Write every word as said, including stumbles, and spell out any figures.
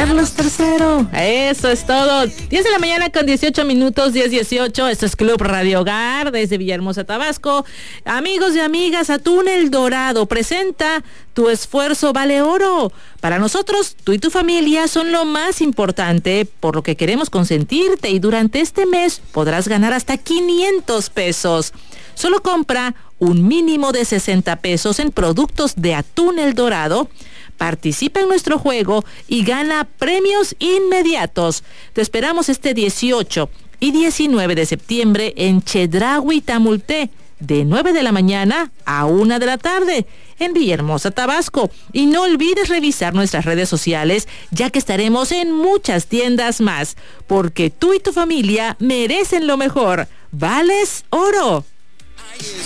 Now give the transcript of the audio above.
Carlos tercero. Eso es todo. diez de la mañana con dieciocho minutos, diez dieciocho. Esto es Club Radio Hogar desde Villahermosa, Tabasco. Amigos y amigas, Atún El Dorado presenta Tu esfuerzo vale oro. Para nosotros, tú y tu familia son lo más importante, por lo que queremos consentirte y durante este mes podrás ganar hasta quinientos pesos. Solo compra un mínimo de sesenta pesos en productos de Atún El Dorado, participa en nuestro juego y gana premios inmediatos. Te esperamos este dieciocho y diecinueve de septiembre en Chedraui, Tamulté, de nueve de la mañana a una de la tarde, en Villahermosa, Tabasco. Y no olvides revisar nuestras redes sociales, ya que estaremos en muchas tiendas más, porque tú y tu familia merecen lo mejor. ¡Vales oro!